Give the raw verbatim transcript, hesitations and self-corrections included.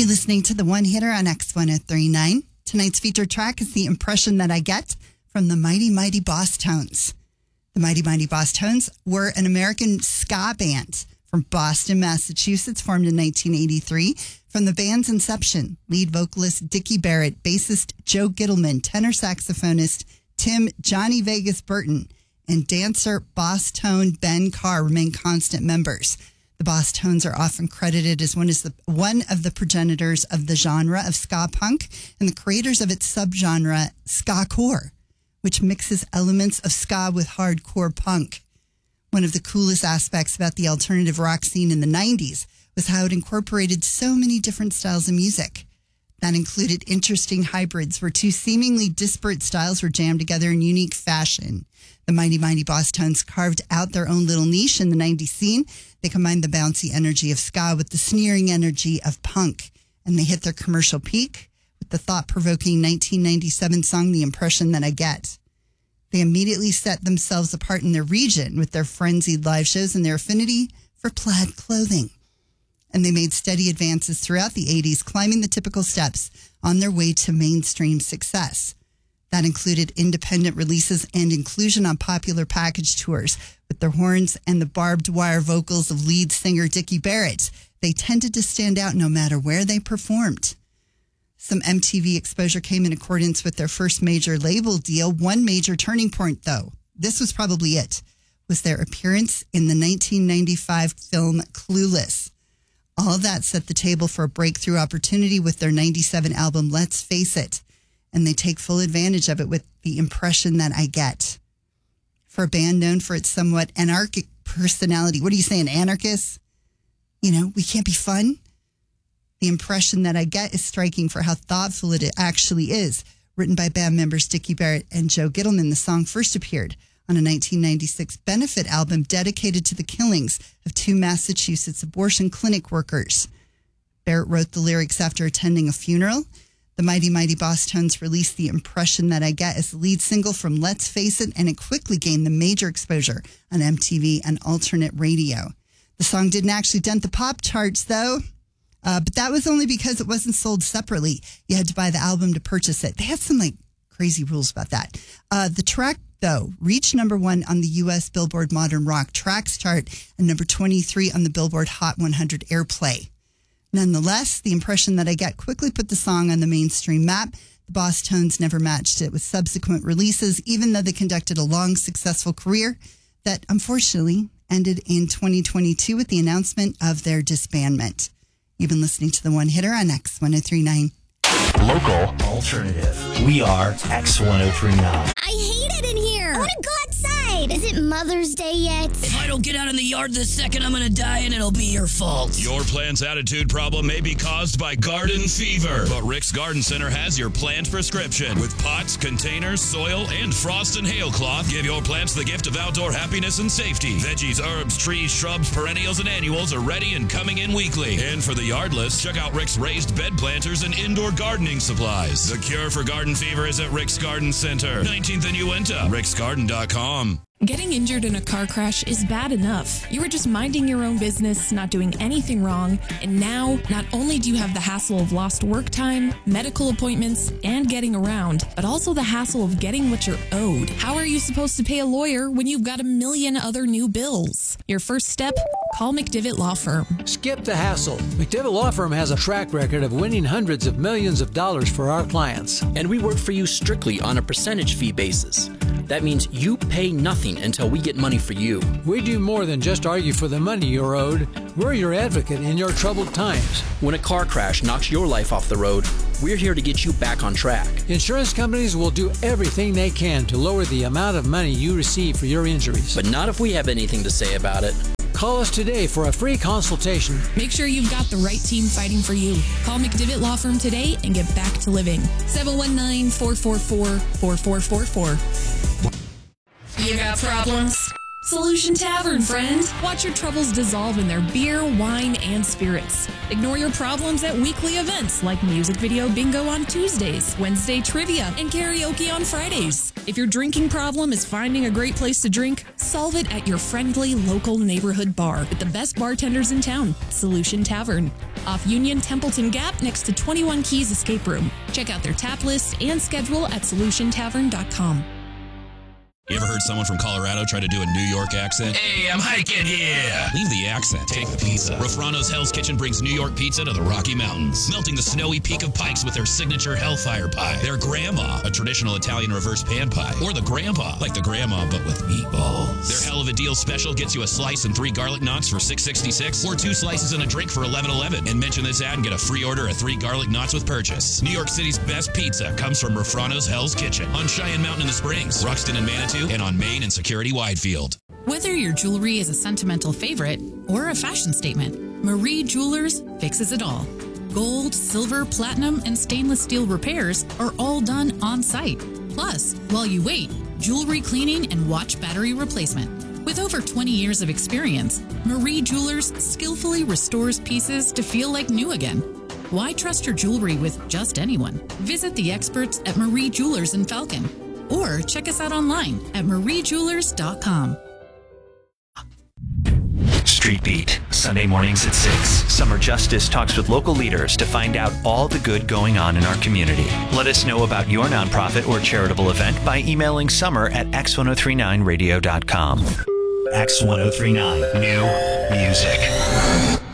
You're listening to the One Hitter on X one oh three point nine. Tonight's featured track is The Impression That I Get from the Mighty Mighty Bosstones. The Mighty Mighty Bosstones were an American ska band from Boston, Massachusetts, formed in nineteen eighty-three. From the band's inception, lead vocalist Dickie Barrett, bassist Joe Gittleman, tenor saxophonist Tim Johnny Vegas Burton, and dancer Bosstone Ben Carr remain constant members. The Bosstones are often credited as one, is the, one of the progenitors of the genre of ska punk and the creators of its subgenre ska-core, which mixes elements of ska with hardcore punk. One of the coolest aspects about the alternative rock scene in the nineties was how it incorporated so many different styles of music. That included interesting hybrids where two seemingly disparate styles were jammed together in unique fashion. The Mighty Mighty Bosstones carved out their own little niche in the nineties scene. They combined the bouncy energy of ska with the sneering energy of punk, and they hit their commercial peak with the thought-provoking nineteen ninety-seven song, The Impression That I Get. They immediately set themselves apart in their region with their frenzied live shows and their affinity for plaid clothing. And they made steady advances throughout the eighties, climbing the typical steps on their way to mainstream success. That included independent releases and inclusion on popular package tours with their horns and the barbed wire vocals of lead singer Dickie Barrett. They tended to stand out no matter where they performed. Some M T V exposure came in accordance with their first major label deal. One major turning point, though, this was probably it, was their appearance in the nineteen ninety-five film Clueless. All of that set the table for a breakthrough opportunity with their ninety-seven album, Let's Face It. And they take full advantage of it with The Impression That I Get. For a band known for its somewhat anarchic personality, what are you saying, anarchist? You know, we can't be fun? The Impression That I Get is striking for how thoughtful it actually is. Written by band members Dickie Barrett and Joe Gittleman, the song first appeared on a nineteen ninety-six benefit album dedicated to the killings of two Massachusetts abortion clinic workers. Barrett wrote the lyrics after attending a funeral. The Mighty Mighty Bosstones released The Impression That I Get as the lead single from Let's Face It, and it quickly gained the major exposure on M T V and alternate radio. The song didn't actually dent the pop charts, though, uh, but that was only because it wasn't sold separately. You had to buy the album to purchase it. They had some, like, crazy rules about that. Uh, the track, though, reached number one on the U S Billboard Modern Rock Tracks chart and number twenty-three on the Billboard Hot one hundred Airplay. Nonetheless, The Impression That I Get quickly put the song on the mainstream map. The Bosstones never matched it with subsequent releases, even though they conducted a long, successful career that unfortunately ended in twenty twenty-two with the announcement of their disbandment. You've been listening to The One Hitter on X one oh three point nine. Local alternative. We are X one oh three point nine. I hate it in here. I want to go outside. Is it Mother's Day yet? If I don't get out in the yard this second, I'm going to die and it'll be your fault. Your plant's attitude problem may be caused by garden fever, but Rick's Garden Center has your plant prescription. With pots, containers, soil, and frost and hail cloth, give your plants the gift of outdoor happiness and safety. Veggies, herbs, trees, shrubs, perennials, and annuals are ready and coming in weekly. And for the yardless, check out Rick's raised bed planters and indoor gardening supplies. The cure for garden fever is at Rick's Garden Center, nineteenth and Uinta, ricks garden dot com. Getting injured in a car crash is bad enough. You were just minding your own business, not doing anything wrong, and now not only do you have the hassle of lost work time, medical appointments, and getting around, but also the hassle of getting what you're owed. How are you supposed to pay a lawyer when you've got a million other new bills? Your first step? Call McDivitt Law Firm. Skip the hassle. McDivitt Law Firm has a track record of winning hundreds of millions of dollars for our clients. And we work for you strictly on a percentage fee basis. That means you pay nothing until we get money for you. We do more than just argue for the money you're owed. We're your advocate in your troubled times. When a car crash knocks your life off the road, we're here to get you back on track. Insurance companies will do everything they can to lower the amount of money you receive for your injuries. But not if we have anything to say about it. Call us today for a free consultation. Make sure you've got the right team fighting for you. Call McDivitt Law Firm today and get back to living. seven one nine, four four four, four four four four. You got problems? Solution Tavern, friend. Watch your troubles dissolve in their beer, wine, and spirits. Ignore your problems at weekly events like music video bingo on Tuesdays, Wednesday trivia, and karaoke on Fridays. If your drinking problem is finding a great place to drink, solve it at your friendly local neighborhood bar with the best bartenders in town, Solution Tavern. Off Union Templeton Gap next to twenty-one Keys Escape Room. Check out their tap list and schedule at solution tavern dot com. You ever heard someone from Colorado try to do a New York accent? Hey, I'm hiking here. Leave the accent. Take the pizza. Rofrano's Hell's Kitchen brings New York pizza to the Rocky Mountains, melting the snowy peak of Pikes with their signature Hellfire Pie, their Grandma, a traditional Italian reverse pan pie, or the Grandpa, like the Grandma but with meatballs. Their Hell of a Deal special gets you a slice and three garlic knots for six sixty-six, or two slices and a drink for eleven eleven. And mention this ad and get a free order of three garlic knots with purchase. New York City's best pizza comes from Rofrano's Hell's Kitchen on Cheyenne Mountain in the Springs, Ruxton and Manitou, and on Main and Security Widefield. Whether your jewelry is a sentimental favorite or a fashion statement, Marie Jewelers fixes it all. Gold, silver, platinum, and stainless steel repairs are all done on site. Plus, while you wait, jewelry cleaning and watch battery replacement. With over twenty years of experience, Marie Jewelers skillfully restores pieces to feel like new again. Why trust your jewelry with just anyone? Visit the experts at Marie Jewelers in Falcon, or check us out online at marie jewelers dot com. Street Beat, Sunday mornings at six. Summer Justice talks with local leaders to find out all the good going on in our community. Let us know about your nonprofit or charitable event by emailing summer at x ten thirty-nine radio dot com. X ten thirty-nine, new music.